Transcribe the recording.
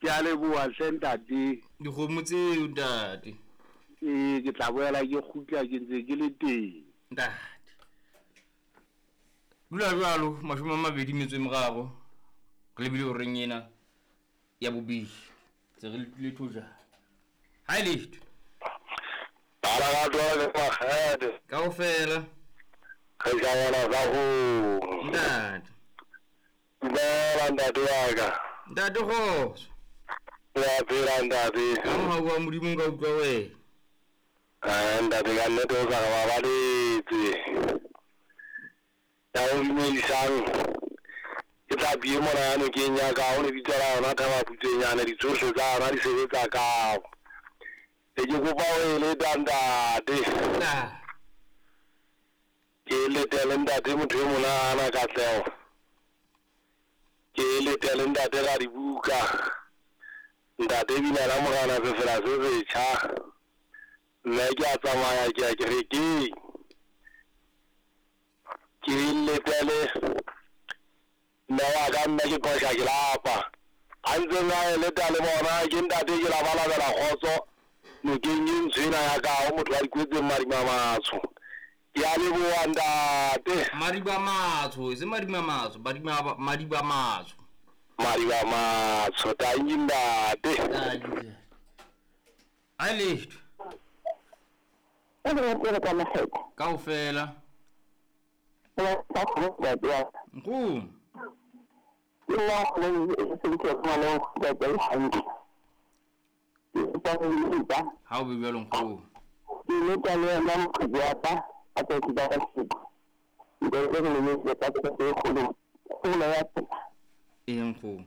ya le bua sentati di kgomo tse ntate ke tla boela ke khutla ke ntse ke le teng ntate dula jalo mashome a mabedi metso e meraro re lebile o reng ena ya bobedi tse re le thuja hi lift ala ga le magade kaofela ke jana za ho ntate ntate wa ka ntate go ya phela ntate ka mowa modimo ka utlwa we ntate ka nne to sa ba baletse ya o imelisang ke tla bie mona ya no ke nya ka o ne ditela ona taba putsenyana di tsohle tsa ona di sebetsa ka ke kopa o le ntate ke le ntate motho mona ana ka tseo ke le ntate ga di buka ntate bina la mogana se fela se tša nna ke a tsamaya ke a kerekeng ke letele nna wa ka nna ke koša ke lapa a ntse nga leta le bona ke ntate ke la balabela kgotso nokeng e ntshwena ya kao motho wa dikwetseng madimamatsho ke a leboa ntate madibamatsho se madibamatsho madibamatsho tanki ntate hi lift kaofela nkgono ha o be bjalo nkgono nkgono